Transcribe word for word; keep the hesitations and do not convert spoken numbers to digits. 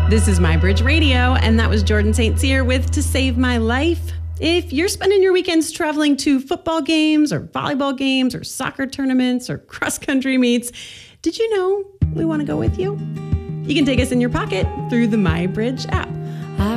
This is MyBridge Radio, and that was Jordan Saint Cyr with To Save My Life. If you're spending your weekends traveling to football games or volleyball games or soccer tournaments or cross-country meets, did you know we want to go with you? You can take us in your pocket through the MyBridge app.